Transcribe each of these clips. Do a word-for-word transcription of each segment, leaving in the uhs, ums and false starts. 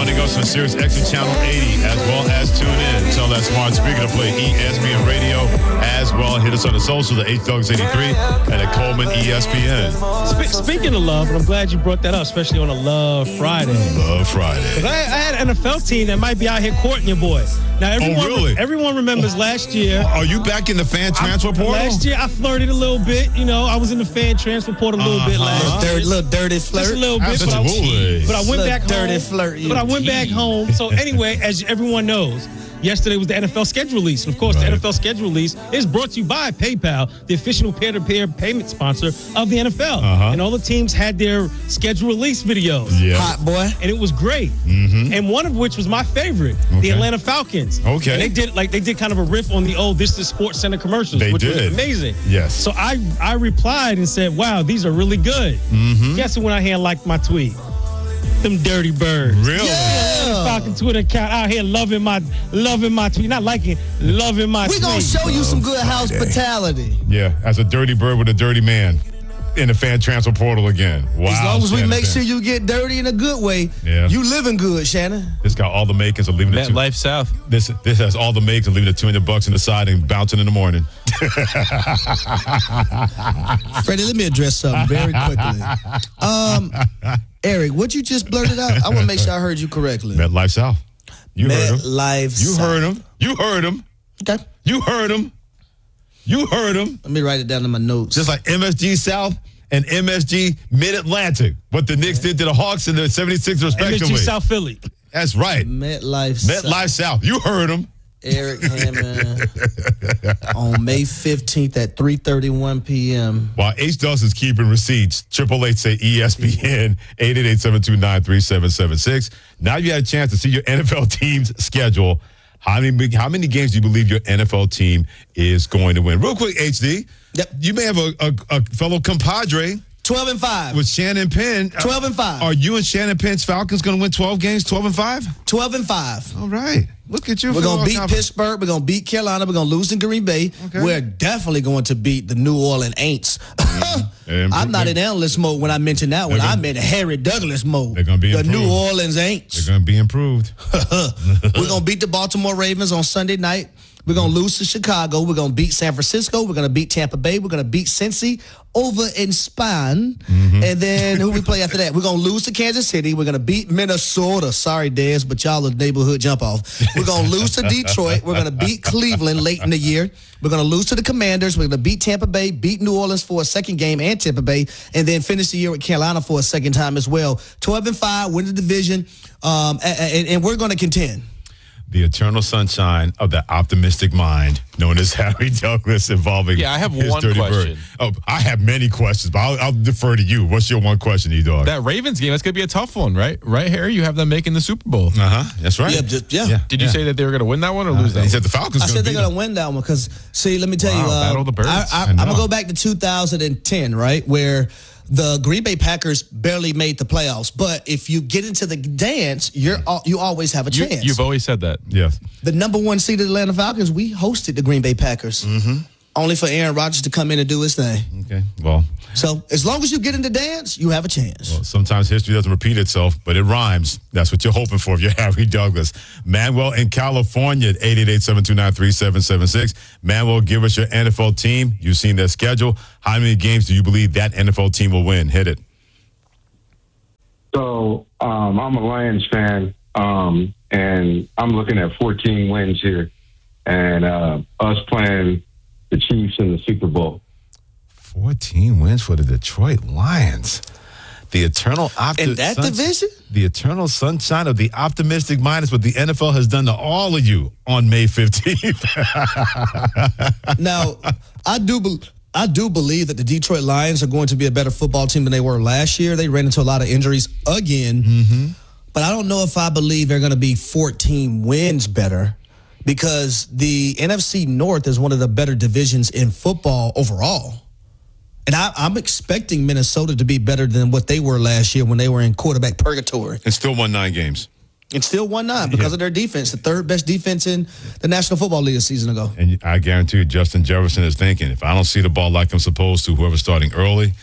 Joining us on Sirius X M Channel eighty, as well as tune in. Tell that smart speaker to play E S P N Radio, as well. Hit us on the social, the H Dogs eighty-three, and at Coleman E S P N. Spe- speaking of love, and I'm glad you brought that up, especially on a Love Friday. Love Friday. I, I had an N F L team that might be out here courting your boy. Now, everyone, oh, really? everyone remembers last year. Are you back in the fan transfer portal? Last year, I flirted a little bit. You know, I was in the fan transfer portal a little uh-huh. bit last year. Dirty, little dirty flirt. Just a little bit. But I, but I went little back home. dirty flirt. But I went back home. So anyway, as everyone knows, yesterday was the N F L schedule release. And of course, right. the N F L schedule release is brought to you by PayPal, the official peer-to-peer payment sponsor of the N F L. Uh-huh. And all the teams had their schedule release videos. Yeah. Hot boy. And it was great. Mm-hmm. And one of which was my favorite, okay. the Atlanta Falcons. Okay. And they did like they did kind of a riff on the old This Is Sports Center commercials, they which did. was amazing. Yes. So I I replied and said, wow, these are really good. Mm-hmm. Guess who went out here and liked my tweet? Them dirty birds. Really? Yeah. Falcon Twitter account out here loving my loving my tweet. Not liking, loving my we tweet. We gonna show you some good hospitality. Yeah, as a dirty bird with a dirty man in the fan transfer portal again. Wow. As long as we Shannon make fan. sure you get dirty in a good way, yeah. you living good, Shannon. This got all the makings of leaving it. MetLife South. This this has all the makings of leaving the two hundred bucks in the side and bouncing in the morning. Freddie, let me address something very quickly. Um, Eric, what you just blurted out? I want to make sure I heard you correctly. MetLife South. You Met heard him. Life You South. heard him. You heard him. Okay. You heard him. You heard him. Let me write it down in my notes. Just like M S G South and M S G Mid-Atlantic. What the Knicks did to the Hawks and the seventy-six respectively. M S G South Philly. That's right. MetLife MetLife South. You heard him. Eric Hammond on May fifteenth at three thirty-one p.m. While H. Dawson's keeping receipts, triple eight say E S P N, eight eight eight, seven two nine, three seven seven six. Now you had a chance to see your N F L team's schedule. How many how many games do you believe your N F L team is going to win? Real quick, H D. Yep. You may have a, a, a fellow compadre twelve and five. with Shannon Penn. twelve and five. Are you and Shannon Penn's Falcons going to win twelve games, twelve and five? twelve and five. All right. Look at you. We're going to beat confidence. Pittsburgh. We're going to beat Carolina. We're going to lose in Green Bay. Okay. We're definitely going to beat the New Orleans Aints. Mm-hmm. I'm not in analyst mode when I mention that one. Gonna, I'm in Harry Douglas mode. They're going to be the improved. New Orleans Aints. They're going to be improved. We're going to beat the Baltimore Ravens on Sunday night. We're going to lose to Chicago. We're going to beat San Francisco. We're going to beat Tampa Bay. We're going to beat Cincy over in Spain. Mm-hmm. And then who we play after that? We're going to lose to Kansas City. We're going to beat Minnesota. Sorry, Des, but y'all are neighborhood jump off. We're going to lose to Detroit. We're going to beat Cleveland late in the year. We're going to lose to the Commanders. We're going to beat Tampa Bay, beat New Orleans for a second game and Tampa Bay, and then finish the year with Carolina for a second time as well. twelve and five, win the division, um, and, and we're going to contend. The eternal sunshine of the optimistic mind known as Harry Douglas involving Yeah, I have his one dirty question. bird. Oh, I have many questions, but I'll, I'll defer to you. What's your one question, E-Dog? That Ravens game, that's going to be a tough one, right? Right, Harry? You have them making the Super Bowl. Uh-huh. That's right. Yeah, just, yeah. Did you yeah. say that they were going to win that one or lose Uh, that he one? said the Falcons I gonna said they're beat going to them. win that one because, see, let me tell Wow, you. Uh, Battle of the Birds. I, I, I I'm know. going to go back to two thousand ten, right, where the Green Bay Packers barely made the playoffs. But if you get into the dance, you're al- you always have a You, chance. you've always said that. Yes. The number one seeded Atlanta Falcons, we hosted the Green Bay Packers. Mm-hmm. Only for Aaron Rodgers to come in and do his thing. Okay. Well, So as long as you get in the dance, you have a chance. well, sometimes history doesn't repeat itself, but it rhymes. That's what you're hoping for if you're Harry Douglas. Manuel in California at eight eight eight, seven two nine, three seven seven six. Manuel, give us your N F L team. You've seen their schedule. How many games do you believe that N F L team will win? Hit it. So um, I'm a Lions fan, um, and I'm looking at fourteen wins here, and uh, us playing the Chiefs in the Super Bowl. fourteen wins for the Detroit Lions. The eternal opti- In that sun- division? The eternal sunshine of the optimistic mind is what the N F L has done to all of you on May fifteenth. Now, I do be- I do believe that the Detroit Lions are going to be a better football team than they were last year. They ran into a lot of injuries again. Mm-hmm. But I don't know if I believe they're going to be fourteen wins better because the N F C North is one of the better divisions in football overall. And I, I'm expecting Minnesota to be better than what they were last year when they were in quarterback purgatory. And still won nine games. And still won nine because Yeah. of their defense, the third best defense in the National Football League a season ago. And I guarantee you, Justin Jefferson is thinking, if I don't see the ball like I'm supposed to, whoever's starting early,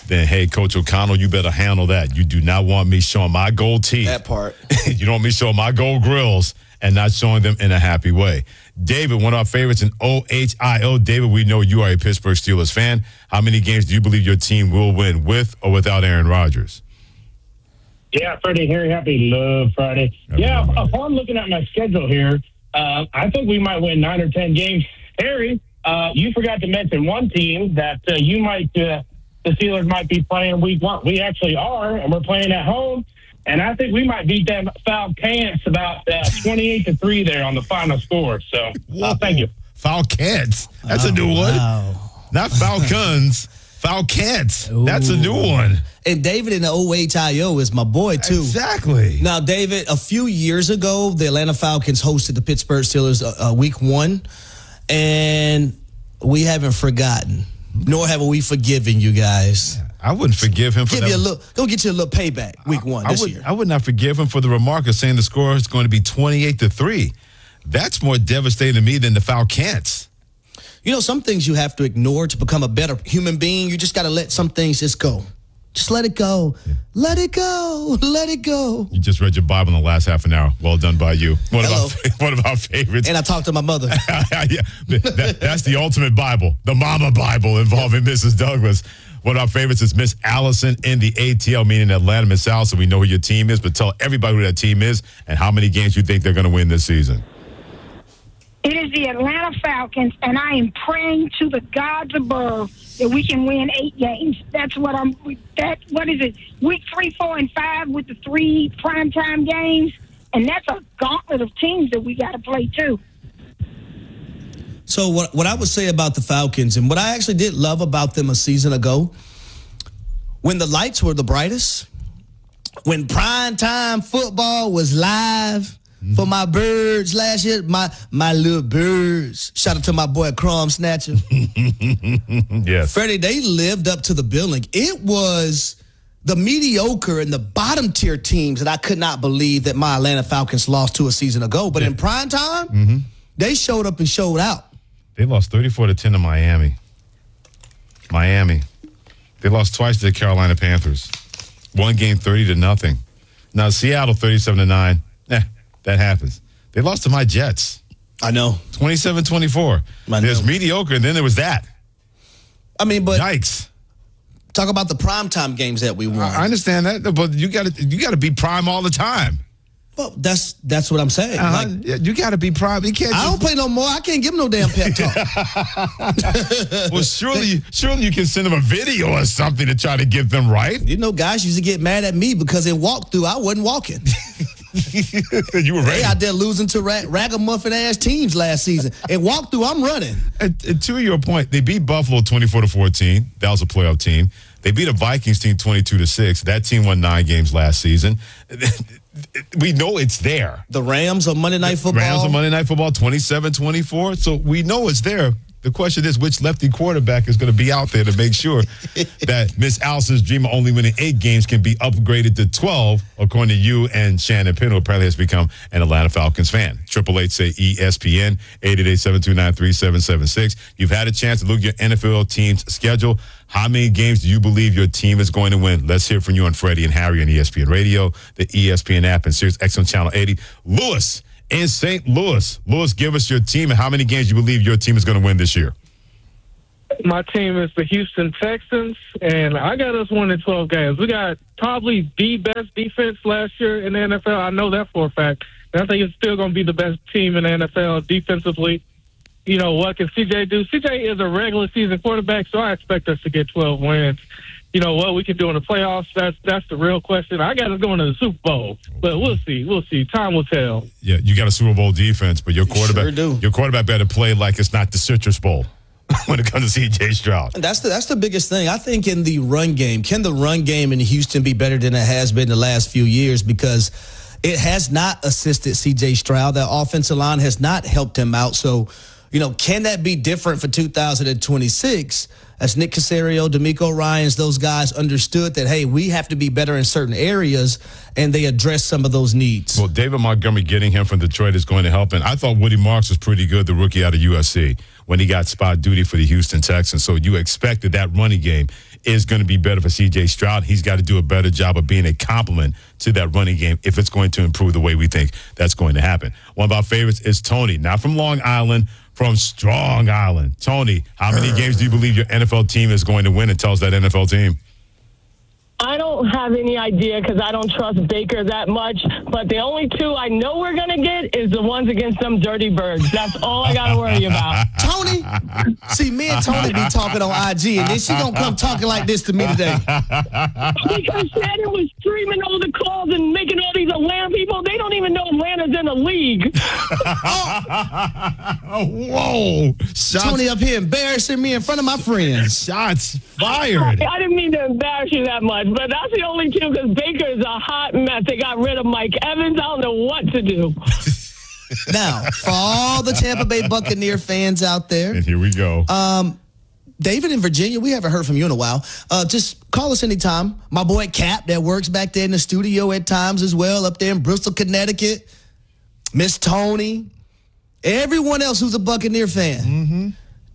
then, hey, Coach O'Connell, you better handle that. You do not want me showing my gold teeth. That part. You don't want me showing my gold grills and not showing them in a happy way. David, one of our favorites in O H I O. David, we know you are a Pittsburgh Steelers fan. How many games do you believe your team will win with or without Aaron Rodgers? Yeah, Freddie, Harry, happy love Friday. Happy yeah, love Friday. upon looking at my schedule here, uh, I think we might win nine or ten games. Harry, uh, you forgot to mention one team that uh, you might, uh, the Steelers might be playing week one. We actually are, and we're playing at home. And I think we might beat them Falcons about uh, twenty-eight to three there on the final score. So, uh, thank you. Falcons. That's Oh, a new one. wow. Not Falcons. Falcons. That's a new one. And David in the O H I O is my boy, too. Exactly. Now, David, a few years ago, the Atlanta Falcons hosted the Pittsburgh Steelers uh, uh, week one, and we haven't forgotten, nor have we forgiven you guys. I wouldn't forgive him for Give that. you a little, go get you a little payback week one I this would, year. I would not forgive him for the remark of saying the score is going to be twenty-eight to three. That's more devastating to me than the Falcons. You know, some things you have to ignore to become a better human being. You just got to let some things just go. Just let it go. Yeah. Let it go. Let it go. You just read your Bible in the last half an hour. Well done by you. One Hello. of our, one of our favorites. And I talked to my mother. yeah, that, that's the ultimate Bible, the Mama Bible involving Missus Douglas. One of our favorites is Miss Allison in the A T L, meaning Atlanta. Miss Allison, we know who your team is, but tell everybody who that team is and how many games you think they're going to win this season. It is the Atlanta Falcons, and I am praying to the gods above that we can win eight games. That's what I'm. That what is it? Week three, four, and five with the three primetime games, and that's a gauntlet of teams that we got to play too. So what what I would say about the Falcons, and what I actually did love about them a season ago, when the lights were the brightest, when primetime football was live. For my birds last year, my my little birds. Shout out to my boy Crumb Snatcher. Yes. Freddie, they lived up to the billing. It was the mediocre and the bottom tier teams that I could not believe that my Atlanta Falcons lost to a season ago. But yeah. in prime time, mm-hmm. they showed up and showed out. They lost thirty-four to ten to Miami. Miami. They lost twice to the Carolina Panthers. One game thirty to nothing. Now Seattle thirty-seven to nine. Eh. That happens. They lost to my Jets. I know. twenty-seven twenty-four. There's mediocre, and then there was that. I mean, but yikes. Talk about the primetime games that we won. I understand that, but you got to you got to be prime all the time. Well, that's that's what I'm saying. Uh-huh. Like, you got to be prime. You can't. I just... don't play no more. I can't give them no damn pep talk. Well, surely, surely you can send them a video or something to try to get them right. You know, guys used to get mad at me because in walkthrough I wasn't walking. You were ready. They out there losing to rag- ragamuffin ass teams last season. And walkthrough, I'm running. And, and to your point, they beat Buffalo twenty-four to fourteen. That was a playoff team. They beat a Vikings team twenty-two to six. That team won nine games last season. We know it's there. The Rams on Monday Night Football. Rams on Monday Night Football, twenty-seven twenty-four. So we know it's there. The question is, which lefty quarterback is going to be out there to make sure that Miss Allison's dream of only winning eight games can be upgraded to twelve, according to you and Shannon Penn, who apparently has become an Atlanta Falcons fan. Triple eight say E S P N, eight eight eight, seven two nine, three seven seven six. You've had a chance to look at your N F L team's schedule. How many games do you believe your team is going to win? Let's hear from you on Freddie and Harry on E S P N Radio, the E S P N app, and Sirius X M Channel eighty. Lewis in Saint Louis. Lewis, give us your team and how many games you believe your team is going to win this year. My team is the Houston Texans, and I got us winning twelve games. We got probably the best defense last year in the N F L. I know that for a fact. And I think it's still going to be the best team in the N F L defensively. You know, what can C J do? C J is a regular season quarterback, so I expect us to get twelve wins. You know, what we can do in the playoffs, that's that's the real question. I got us going to the Super Bowl, but we'll see. We'll see. Time will tell. Yeah, you got a Super Bowl defense, but your quarterback, sure do. your quarterback better play like it's not the Citrus Bowl when it comes to C J Stroud. And that's the that's the biggest thing. I think in the run game, can the run game in Houston be better than it has been the last few years? Because it has not assisted C J Stroud. That offensive line has not helped him out. So, you know, can that be different for two thousand twenty-six? As Nick Caserio, D'Amico Ryans, those guys understood that, hey, we have to be better in certain areas, and they address some of those needs. Well, David Montgomery getting him from Detroit is going to help. And I thought Woody Marks was pretty good, the rookie out of U S C, when he got spot duty for the Houston Texans. So you expected that running game. is going to be better for C J Stroud. He's got to do a better job of being a complement to that running game if it's going to improve the way we think that's going to happen. One of our favorites is Tony, not from Long Island, from Strong Island. Tony, how many games do you believe your N F L team is going to win, and tell us that N F L team? I don't have any idea because I don't trust Baker that much. But the only two I know we're going to get is the ones against them dirty birds. That's all I got to worry about. Tony, see, me and Tony be talking on I G, and then she going to come talking like this to me today. Because Shannon was streaming all the calls and making all these Atlanta people. They don't even know Atlanta's in the league. Oh, whoa. Shots, Tony up here embarrassing me in front of my friends. shots fired. I didn't mean to embarrass you that much, but that's the only two because Baker is a hot mess. They got rid of Mike Evans. I don't know what to do. Now, for all the Tampa Bay Buccaneer fans out there, And here we go. um, David in Virginia, we haven't heard from you in a while. Uh, just call us anytime. My boy Cap that works back there in the studio at times as well, up there in Bristol, Connecticut. Miss Tony. Everyone else who's a Buccaneer fan. Mm-hmm.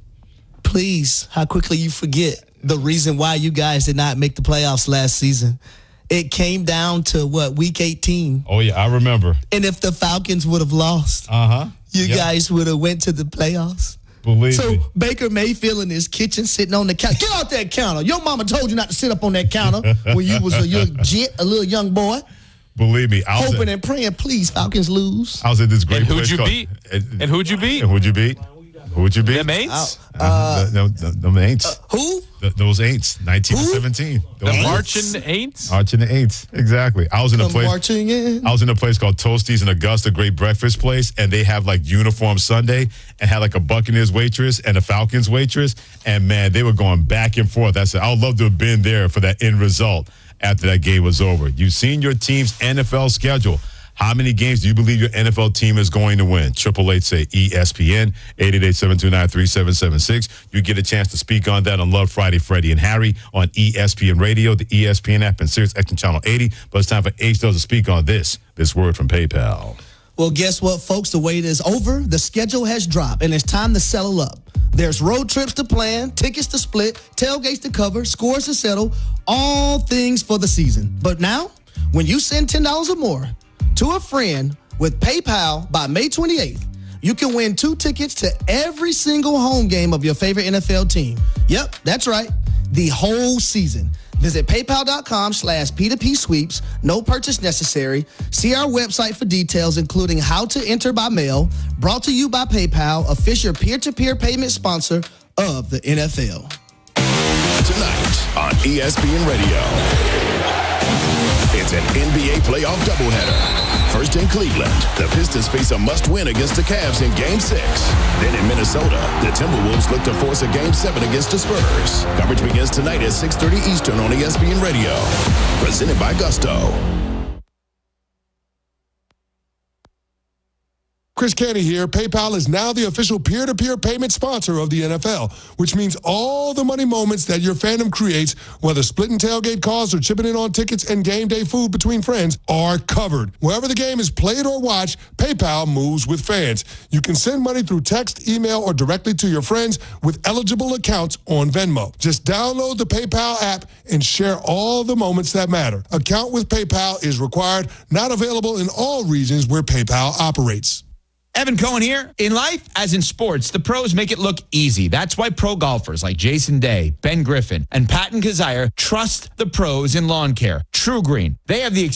Please, how quickly you forget the reason why you guys did not make the playoffs last season. It came down to, what, week eighteen. Oh, yeah, I remember. And if the Falcons would have lost, Uh-huh. you Yep. guys would have went to the playoffs. Believe So me. Baker Mayfield in his kitchen sitting on the counter. Get out that counter. Your mama told you not to sit up on that counter when you was a young jit, a little young boy, Believe me. I was, hoping at, and praying, please, Falcons lose. I was at this great And who'd place you called- beat? And, And who'd you beat? and who'd you beat? Who'd you beat? Them Aints? Uh, the, the, the, the Aints. Who? The, those Aints. nineteen to Who? seventeen. The Those Marching Aints? Arching the Aints. Exactly. I was in a Come place. marching in. I was in a place called Toasties in Augusta, great breakfast place, and they have like uniform Sunday and had like a Buccaneers waitress and a Falcons waitress, and man, they were going back and forth. I said, I would love to have been there for that end result after that game was over. You've seen your team's N F L schedule. How many games do you believe your N F L team is going to win? Triple eight say E S P N, eight eight eight, seven two nine, three seven seven six. You get a chance to speak on that on Love Friday, Freddie and Harry on E S P N Radio, the E S P N app, and Sirius X M Channel eighty. But it's time for H-Dubs to speak on this, this word from PayPal. Well, guess what, folks? The wait is over. The schedule has dropped, and it's time to settle up. There's road trips to plan, tickets to split, tailgates to cover, scores to settle, all things for the season. But now, when you send ten dollars or more to a friend with PayPal by May twenty-eighth, you can win two tickets to every single home game of your favorite N F L team. Yep, that's right. The whole season. Visit paypal.com slash P2P sweeps. No purchase necessary. See our website for details, including how to enter by mail. Brought to you by PayPal, official peer-to-peer payment sponsor of the N F L. Tonight on E S P N Radio. It's an N B A playoff doubleheader. First in Cleveland, the Pistons face a must-win against the Cavs in Game six. Then in Minnesota, the Timberwolves look to force a Game seven against the Spurs. Coverage begins tonight at six thirty Eastern on E S P N Radio. Presented by Gusto. Chris Canty here. PayPal is now the official peer-to-peer payment sponsor of the N F L, which means all the money moments that your fandom creates, whether splitting tailgate costs or chipping in on tickets and game day food between friends, are covered. Wherever the game is played or watched, PayPal moves with fans. You can send money through text, email, or directly to your friends with eligible accounts on Venmo. Just download the PayPal app and share all the moments that matter. Account with PayPal is required, not available in all regions where PayPal operates. Evan Cohen here. In life, as in sports, the pros make it look easy. That's why pro golfers like Jason Day, Ben Griffin, and Patton Kazire trust the pros in lawn care. True Green. They have the